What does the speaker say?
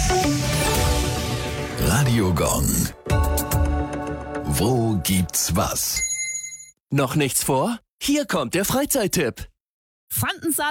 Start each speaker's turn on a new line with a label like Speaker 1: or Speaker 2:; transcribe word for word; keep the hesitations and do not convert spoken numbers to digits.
Speaker 1: Radio Gong. Wo gibt's was?
Speaker 2: Noch nichts vor? Hier kommt der Freizeittipp.
Speaker 3: Frankensaal